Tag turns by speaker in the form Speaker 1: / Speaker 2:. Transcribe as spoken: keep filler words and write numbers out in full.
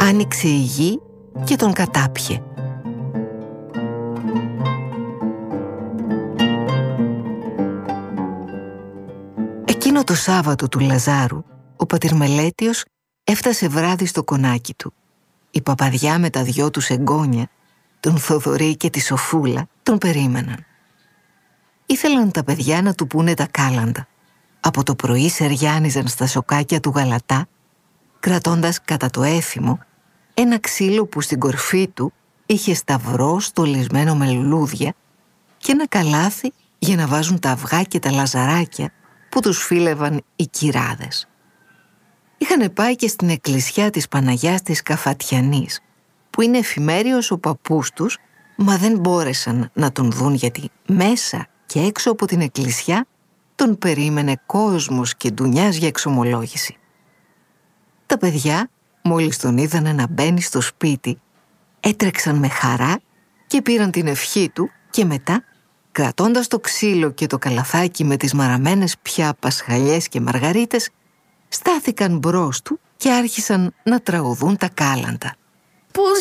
Speaker 1: άνοιξε η γη και τον κατάπιε. Εκείνο το Σάββατο του Λαζάρου, ο πατήρ Μελέτειος έφτασε βράδυ στο κονάκι του. Η παπαδιά με τα δυο τους εγγόνια, τον Θοδωρή και τη Σοφούλα, τον περίμεναν. Ήθελαν τα παιδιά να του πούνε τα κάλαντα. Από το πρωί σεριάνιζαν στα σοκάκια του Γαλατά, κρατώντας κατά το έθιμο ένα ξύλο που στην κορφή του είχε σταυρό στολισμένο με λουλούδια και ένα καλάθι για να βάζουν τα αυγά και τα λαζαράκια που τους φίλευαν οι κυράδες. Είχανε πάει και στην εκκλησιά της Παναγιάς της Καφατιανής, που είναι εφημέριος ο παππούς τους, μα δεν μπόρεσαν να τον δουν γιατί μέσα και έξω από την εκκλησιά τον περίμενε κόσμος και ντουνιάς για εξομολόγηση. Τα παιδιά, μόλις τον είδανε να μπαίνει στο σπίτι, έτρεξαν με χαρά και πήραν την ευχή του και μετά, κρατώντας το ξύλο και το καλαθάκι με τις μαραμένες πια πασχαλιές και μαργαρίτες, στάθηκαν μπρος του και άρχισαν να τραγουδούν τα κάλαντα.
Speaker 2: Πώς